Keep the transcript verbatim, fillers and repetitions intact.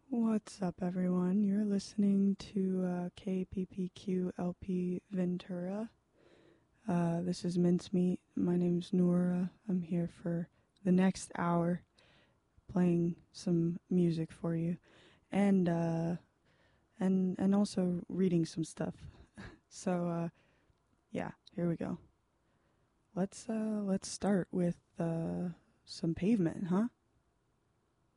What's up, everyone? You're listening to uh, K P P Q L P Ventura. Uh, this is Mincemeat. My name's Noura. I'm here for the next hour playing some music for you and uh, and and also reading some stuff. So uh, yeah, here we go. Let's uh, let's start with uh, some Pavement, huh?